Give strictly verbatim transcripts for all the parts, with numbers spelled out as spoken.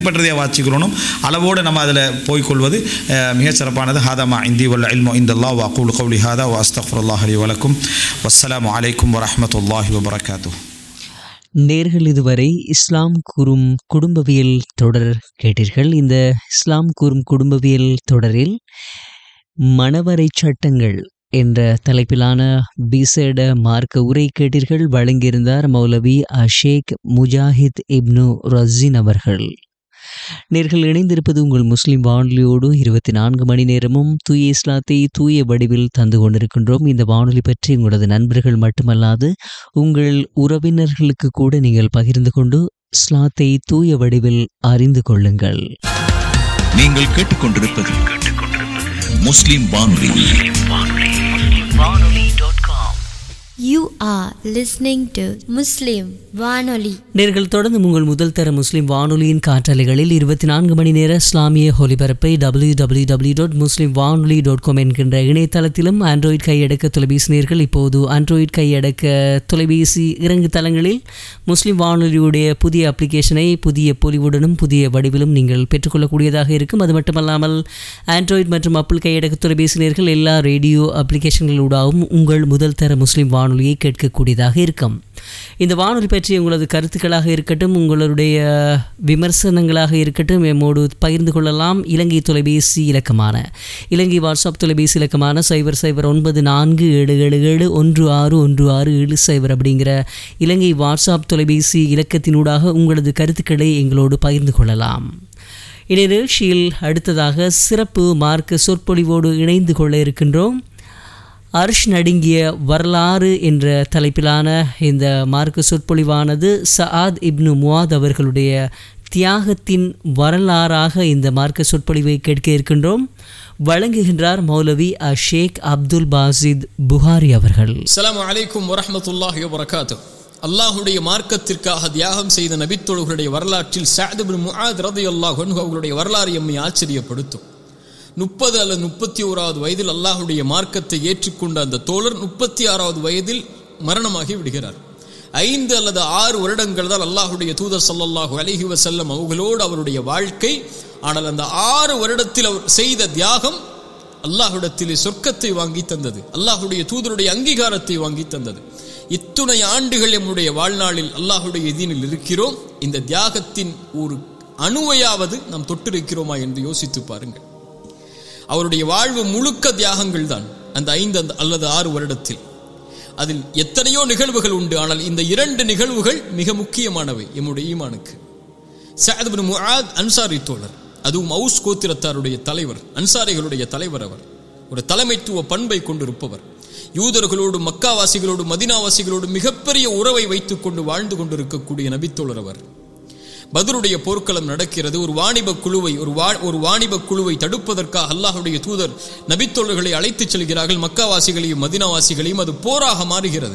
பற்றதையாக வாசிக்கிறோம் அளவோடு நம்ம அதில் போய்கொள்வது மிகச் சிறப்பானது. ஹாதமா இந்தி வல்ல இல்மு இந்தல்லாஹ் வ அகூலு கௌலி ஹாதா வ அஸ்தக்ஃபிருல்லாஹ் லி வ லக்கும். வஸ்ஸலாமு அலைக்கும் வ ரஹ்மத்துல்லாஹி வ பரக்காத்துஹு. நேர்கள் இதுவரை இஸ்லாம் கூறும் குடும்பவியல் தொடர் கேட்டீர்கள். இந்த இஸ்லாம் கூறும் குடும்பவியல் தொடரில் மணவரை சட்டங்கள் என்ற தலைப்பிலான விசேட மார்க்க உரை கேட்டீர்கள். வழங்கியிருந்தார் மௌலவி ஷேக் முஜாஹித் இப்னு ரஸீன் அவர்கள். நேர்கள் இணைந்திருப்பது உங்கள் முஸ்லிம் வானொலியோடு இருபத்தி நான்கு மணி நேரமும் தூய இஸ்லாத்தை தூய வடிவில் தந்து கொண்டிருக்கின்றோம். இந்த வானொலி பற்றி உங்களது நண்பர்கள் மட்டுமல்லாது உங்கள் உறவினர்களுக்கு கூட நீங்கள் பகிர்ந்து கொண்டு இஸ்லாத்தை தூய வடிவில் அறிந்து கொள்ளுங்கள். நீங்கள் கேட்டுக்கொண்டிருப்பது முஸ்லிம் வானொலி. You are listening to Muslim வானொலி. நேர்கள் தொடர்ந்து உங்கள் முதல் தர முஸ்லிம் வானொலியின் காற்றலைகளில் இருபத்தி நான்கு மணி நேர இஸ்லாமிய ஒலிபரப்பை டபிள்யூ டபிள்யூ டபிள்யூ டாட் முஸ்லிம் வானொலி டாட் காம் என்கின்ற இணையதளத்திலும் ஆண்ட்ராய்டு கையடக்க தொலைபேசி நேர்கள் இப்போது ஆண்ட்ராய்டு கையடக்க தொலைபேசி இறங்கு தளங்களில் முஸ்லிம் வானொலியுடைய புதிய அப்ளிகேஷனை புதிய பொலிவுடனும் புதிய வடிவிலும் நீங்கள் பெற்றுக்கொள்ளக்கூடியதாக இருக்கும். அது மட்டுமல்லாமல் ஆண்ட்ராய்டு மற்றும் ஆப்பிள் கையடக்க தொலைபேசி நேர்கள் எல்லா ரேடியோ அப்ளிகேஷன்களூடாகவும் உங்கள் முதல் தர முஸ்லிம் வானொலியை கேட்கக்கூடியதாக இருக்கும். இந்த வானொலி பற்றி உங்களது கருத்துக்களாக இருக்கட்டும், உங்களுடைய விமர்சனங்களாக இருக்கட்டும், எம்மோடு பகிர்ந்து கொள்ளலாம். இலங்கை தொலைபேசி இலக்கமான இலங்கை வாட்ஸ்அப் தொலைபேசி இலக்கமான சைபர் சைபர் ஒன்பது நான்கு ஏழு ஏழு ஏழு ஒன்று ஆறு ஒன்று ஆறு ஏழு சைபர் அப்படிங்கிற இலங்கை வாட்ஸ்அப் தொலைபேசி இலக்கத்தினூடாக உங்களது கருத்துக்களை எங்களோடு பகிர்ந்து கொள்ளலாம். இந்நிகழ்ச்சியில் அடுத்ததாக சிறப்பு மார்க்க சொற்பொழிவோடு இணைந்து கொள்ள இருக்கின்றோம். அர்ஷ் நடுங்கிய வரலாறு என்ற தலைப்பிலான இந்த மார்க்க சொற்பொழிவானது சஆத் இப்னு முஆத் அவர்களுடைய தியாகத்தின் வரலாறாக இந்த மார்க்க சொற்பொழிவை கேட்க இருக்கின்றோம். வழங்குகின்றார் மௌலவி ஷேக் அப்துல் பாசித் புகாரி அவர்கள். அஸ்ஸலாமு அலைக்கும் வரஹ்மத்துல்லாஹி வபரகாத்துஹு. அல்லாஹ்வுடைய மார்க்கத்திற்காக தியாகம் செய்த நபித்தோழர்களுடைய வரலாற்றில் சஅத் இப்னு முஆத் ரலியல்லாஹு அன்ஹு அவர்களுடைய வரலாறு எம்மை ஆச்சரியப்படுத்தும். முப்பது அல்லது முப்பத்தி ஓராவது வயதில் அல்லாஹுடைய மார்க்கத்தை ஏற்றுக்கொண்ட அந்த தோழர் முப்பத்தி ஆறாவது வயதில் மரணமாகி விடுகிறார். ஐந்து அல்லது ஆறு வருடங்கள் தான் அல்லாஹுடைய தூதர் ஸல்லல்லாஹு அலைஹி வஸல்லம் அவர்களோடு அவருடைய வாழ்க்கை. ஆனால் அந்த ஆறு வருடத்தில் அவர் செய்த தியாகம் அல்லாஹ்விடத்திலே சொர்க்கத்தை வாங்கி தந்தது, அல்லாஹுடைய தூதருடைய அங்கீகாரத்தை வாங்கி தந்தது. இத்துணை ஆண்டுகள் நம்முடைய வாழ்நாளில் அல்லாஹுடைய தீனில் இருக்கிறோம். இந்த தியாகத்தின் ஒரு அணுவையாவது நாம் தொட்டிருக்கிறோமா என்று யோசித்து பாருங்கள். அவருடைய வாழ்வு முழுக்க தியாகங்கள் தான் அந்த ஐந்து அல்லது ஆறு வருடத்தில். அதில் எத்தனையோ நிகழ்வுகள் உண்டு, ஆனால் இந்த இரண்டு நிகழ்வுகள் மிக முக்கியமானவை எம்முடைய ஈமானுக்கு. சஅத் இப்னு முஆத் அன்சாரி தோழர், அதுவும் அவுஸ் கோத்திரத்தாருடைய தலைவர், அன்சாரிகளுடைய தலைவர். அவர் ஒரு தலைமைத்துவ பண்பை கொண்டிருப்பவர். யூதர்களோடு மக்காவாசிகளோடு மதீனாவாசிகளோடு மிகப்பெரிய உறவை வைத்துக் கொண்டு வாழ்ந்து கொண்டிருக்கக்கூடிய நபித்தோழர் அவர். பத்ருடைய போர்க்களம் நடக்கிறது. ஒரு வாணிப குழுவை ஒரு ஒரு வாணிப குழுவை தடுப்பதற்காக அல்லாஹுடைய தூதர் நபித்தோழர்களை அழைத்துச் செல்கிறார்கள். மக்காவாசிகளையும் மதீனாவாசிகளையும். அது போராக மாறுகிறது.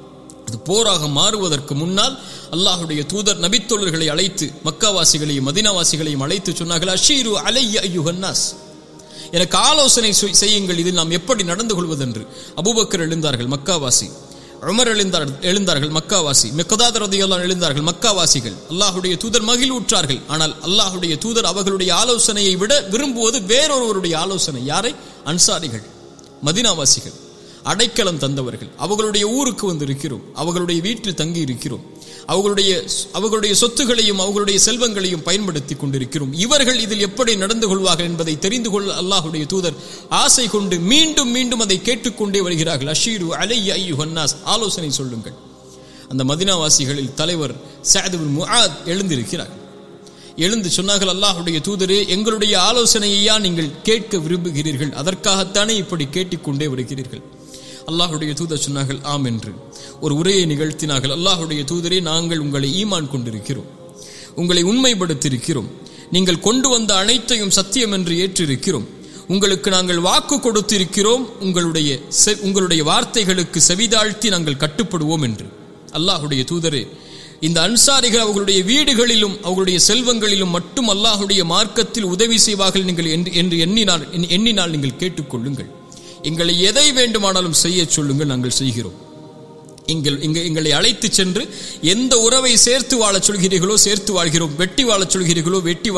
அது போராக மாறுவதற்கு முன்னால் அல்லாஹுடைய தூதர் நபித்தோழர்களை அழைத்து மக்காவாசிகளையும் மதீனாவாசிகளையும் அழைத்து சொன்னார்கள், அஷீரு அலைய அய்யுஹன் நாஸ், எனக்கு ஆலோசனை செய்யுங்கள், இதில் நாம் எப்படி நடந்து கொள்வதென்று. அபூபக்கர் எழுந்தார்கள், மக்காவாசி. உமர் எழுந்தார் எழுந்தார்கள் மக்காவாசி. மிக்தாத் ரலியல்லாஹு எழுந்தார்கள், மக்காவாசிகள். அல்லாஹுடைய தூதர் மகிழ்வுற்றார்கள். ஆனால் அல்லாஹுடைய தூதர் அவர்களுடைய ஆலோசனையை விட விரும்புவது வேறொருவருடைய ஆலோசனை. யாரை? அன்சாரிகள், மதீனாவாசிகள், அடைக்கலம் தந்தவர்கள். அவர்களுடைய ஊருக்கு வந்து இருக்கிறோம், அவர்களுடைய வீட்டில் தங்கி இருக்கிறோம், அவர்களுடைய அவர்களுடைய சொத்துகளையும் அவர்களுடைய செல்வங்களையும் பயன்படுத்தி கொண்டிருக்கிறோம். இவர்கள் இதில் எப்படி நடந்து கொள்வார்கள் என்பதை தெரிந்து கொள்ள அல்லாஹுடைய தூதர் ஆசை கொண்டு மீண்டும் மீண்டும் அதை கேட்டுக்கொண்டே வருகிறார்கள். அஷீரு அலைய அய்யுஹன் நாஸ், ஆலோசனை சொல்லுங்கள். அந்த மதீனாவாசிகளில் தலைவர் சஅத் இப்னு முஆத் எழுந்திருக்கிறார். எழுந்து சொன்னார்கள், அல்லாஹுடைய தூதரே, எங்களுடைய ஆலோசனையா நீங்கள் கேட்க விரும்புகிறீர்கள், அதற்காகத்தானே இப்படி கேட்டுக்கொண்டே வருகிறீர்கள். அல்லாஹுடைய தூதர் சொன்னார்கள், ஆம் என்று ஒரு உரையை நிகழ்த்தினார்கள். அல்லாஹுடைய தூதரே, நாங்கள் உங்களை ஈமான் கொண்டிருக்கிறோம், உங்களை உண்மைப்படுத்தியிருக்கிறோம், நீங்கள் கொண்டு வந்த அனைத்தையும் சத்தியம் என்று ஏற்றிருக்கிறோம், உங்களுக்கு நாங்கள் வாக்கு கொடுத்திருக்கிறோம், உங்களுடைய உங்களுடைய வார்த்தைகளுக்கு செவிதாழ்த்தி நாங்கள் கட்டுப்படுவோம் என்று. அல்லாஹுடைய தூதரே, இந்த அன்சாரிகள் அவர்களுடைய வீடுகளிலும் அவர்களுடைய செல்வங்களிலும் மட்டும் அல்லாஹுடைய மார்க்கத்தில் உதவி செய்வார்கள் நீங்கள் என்று எண்ணினால் எண்ணினால் நீங்கள் கேட்டுக்கொள்ளுங்கள், எங்களை எதை வேண்டுமானாலும் செய்ய சொல்லுங்கள், நாங்கள் செய்கிறோம். எங்கள் இங்க எங்களை அழைத்து சென்று எந்த உறவை சேர்த்து வாழச் சொல்கிறீர்களோ சேர்த்து வாழ்கிறோம், வெட்டி வாழச் சொல்கிறீர்களோ வெட்டி